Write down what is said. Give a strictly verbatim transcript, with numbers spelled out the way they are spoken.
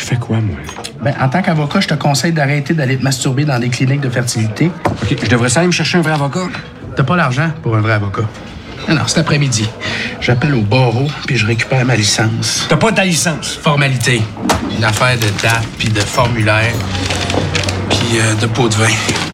fais quoi, moi? Ben, en tant qu'avocat, je te conseille d'arrêter d'aller te masturber dans des cliniques de fertilité. OK, je devrais ça aller me chercher un vrai avocat? T'as pas l'argent pour un vrai avocat. Non, non, cet après-midi, j'appelle au barreau puis je récupère ma licence. T'as pas ta licence? Formalité. Une affaire de date puis de formulaire puis euh, de pot de vin.